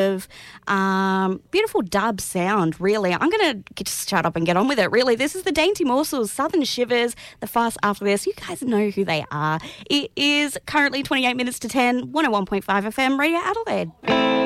of beautiful dub sound, really. I'm going to just shut up and get on with it, really. This is the Dainty Morsels, Southern Shivers, the Fast After This. You guys know who they are. It is currently 28 minutes to 10, 101.5 FM, Radio Adelaide.